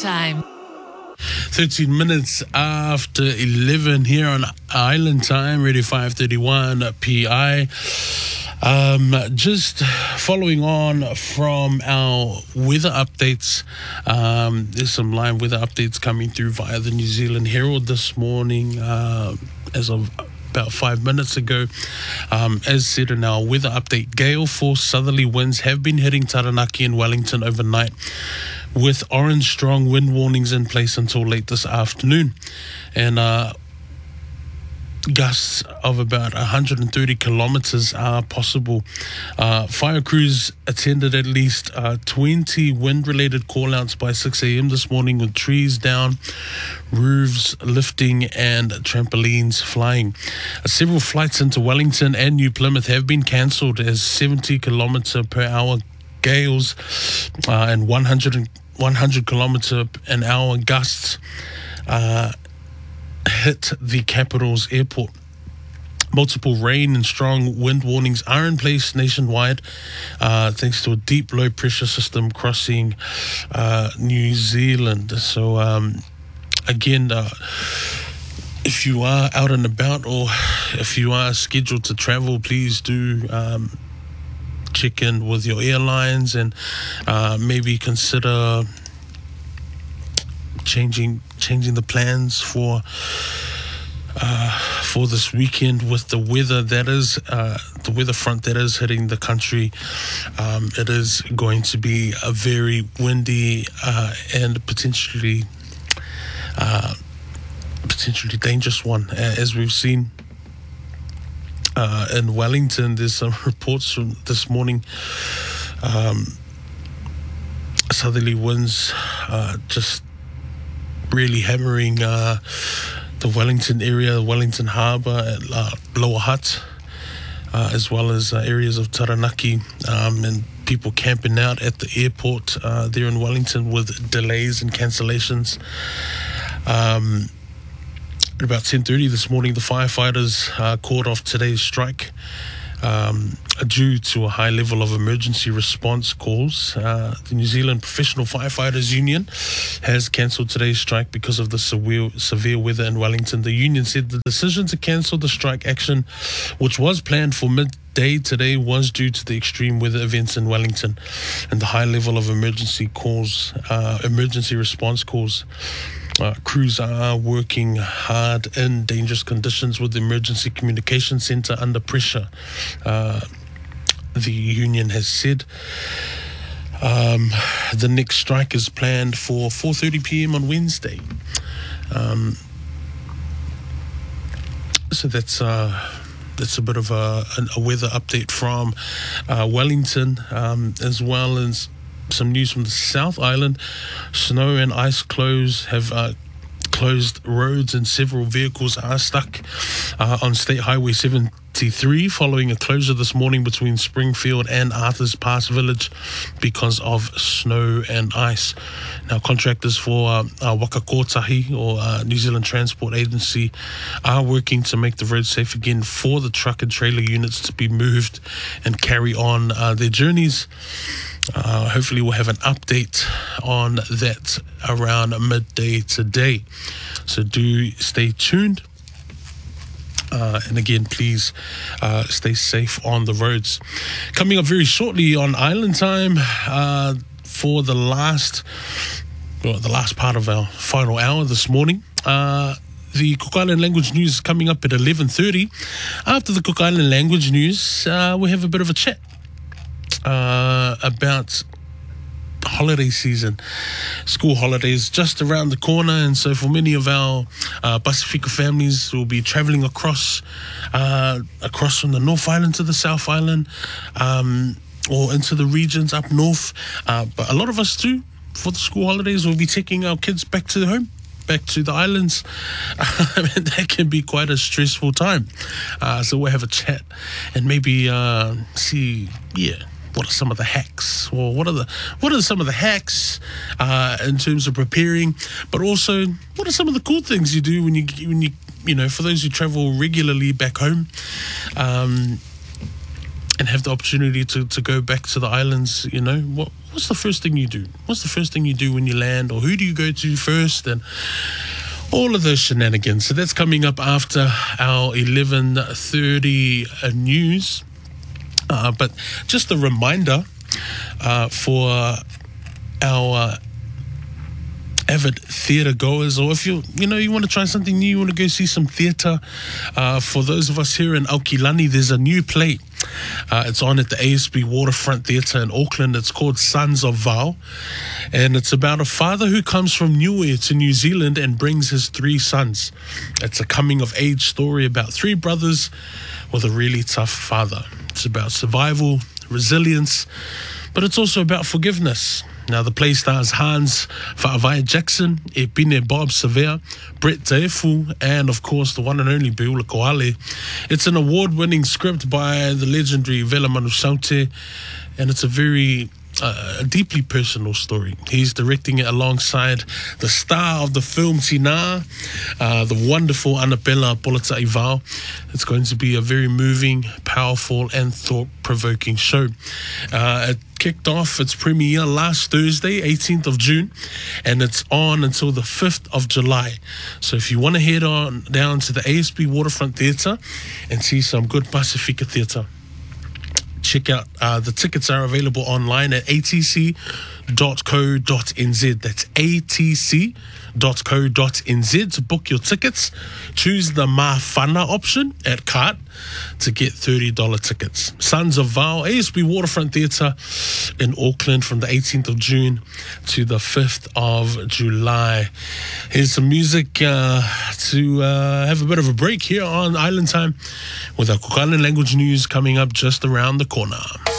Time. 13 minutes after 11 here on Island Time, Radio 531 PI. Just following on from our weather updates, there's some live weather updates coming through via the New Zealand Herald this morning, as of about 5 minutes ago. As said in our weather update, gale force southerly winds have been hitting Taranaki and Wellington overnight, with orange strong wind warnings in place until late this afternoon. And gusts of about 130 kilometers are possible. Fire crews attended at least 20 wind-related call-outs by 6 a.m. this morning, with trees down, roofs lifting and trampolines flying. Several flights into Wellington and New Plymouth have been cancelled as 70 kilometer per hour gales and 100 kilometer an hour gusts hit the capital's airport. Multiple rain and strong wind warnings are in place nationwide, thanks to a deep low pressure system crossing New Zealand. So again, if you are out and about, or if you are scheduled to travel, please do check in with your airlines and maybe consider changing the plans for this weekend with the weather that is the weather front that is hitting the country. It is going to be a very windy and potentially dangerous one, as we've seen in Wellington. There's some reports from this morning. Southerly winds just really hammering the Wellington area, the Wellington Harbour, Lower Hutt, as well as areas of Taranaki, and people camping out at the airport there in Wellington with delays and cancellations. At about 10:30 this morning, the firefighters called off today's strike due to a high level of emergency response calls. The New Zealand Professional Firefighters Union has cancelled today's strike because of the severe weather in Wellington. The union said the decision to cancel the strike action, which was planned for midday today, was due to the extreme weather events in Wellington and the high level of emergency response calls. Crews are working hard in dangerous conditions with the Emergency Communication Centre under pressure, the union has said. The next strike is planned for 4:30 p.m. on Wednesday. So that's a bit of a weather update from Wellington, as well as some news from the South Island. Snow and ice have closed roads, and several vehicles are stuck on State Highway 73 following a closure this morning between Springfield and Arthurs Pass Village because of snow and ice. Now, contractors for Waka Kotahi, or New Zealand Transport Agency, are working to make the road safe again for the truck and trailer units to be moved and carry on their journeys. Hopefully we'll have an update on that around midday today. So do stay tuned. And again, please stay safe on the roads. Coming up very shortly on Island Time, for the last part of our final hour this morning, the Cook Island Language News is coming up at 11:30. After the Cook Island Language News, we have a bit of a chat about holiday season. School holidays just around the corner, and so for many of our Pasifika families, will be travelling across from the North Island to the South Island, or into the regions up north. But a lot of us too, for the school holidays, will be taking our kids back to home, back to the islands. And that can be quite a stressful time. So we'll have a chat and maybe see, what are some of the hacks, or what are some of the hacks in terms of preparing, but also what are some of the cool things you do when you for those who travel regularly back home, and have the opportunity to go back to the islands. what's the first thing you do? What's the first thing you do when you land, or who do you go to first, and all of those shenanigans. So that's coming up after our 11:30 news. But just a reminder for our avid theatre goers, or if you want to try something new, you want to go see some theatre. For those of us here in Aokilani, there's a new play. It's on at the ASB Waterfront Theatre in Auckland. It's called Sons of Vau, and it's about a father who comes from Niue to New Zealand and brings his 3 sons. It's a coming-of-age story about 3 brothers with a really tough father. It's about survival, resilience, but it's also about forgiveness. Now, the play stars Hans Whaavai Jackson, Epine Bob Severe, Brett Teefu, and, of course, the one and only Beula Koale. It's an award-winning script by the legendary Vela Manusaute, and it's a very deeply personal story. He's directing it alongside the star of the film, Tina, the wonderful Annabella Polata'i Vau. It's going to be a very moving, powerful, and thought-provoking show. It kicked off its premiere last Thursday, 18th of June, and it's on until the 5th of July. So if you want to head on down to the ASB Waterfront Theatre and see some good Pasifika theatre, check out the tickets are available online at atc.co.nz. That's atc.co.nz to book your tickets. Choose the Mawhana option at cart to get $30 tickets. Sons of Vau, ASB Waterfront Theatre in Auckland from the 18th of June to the 5th of July. Here's some music to have a bit of a break here on Island Time with our Cook Island language news coming up just around the corner.